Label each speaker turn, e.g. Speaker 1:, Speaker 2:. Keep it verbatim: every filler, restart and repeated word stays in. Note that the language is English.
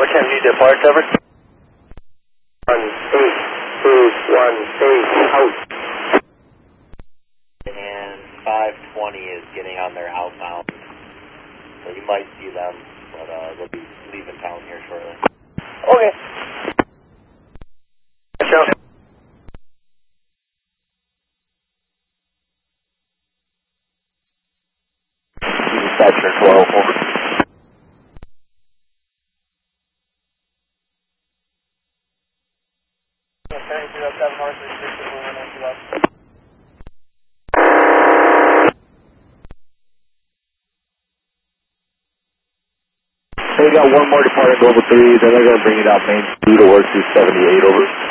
Speaker 1: Can you depart, over? one eight two one eight, out.
Speaker 2: And five twenty is getting on their outbound. So you might see them, but uh, they'll be leaving town here shortly.
Speaker 1: Okay. Ciao.
Speaker 2: Dispatcher twelve, over. They got one more departing Global three, then they're going to bring it out main two to work through seventy-eight, over.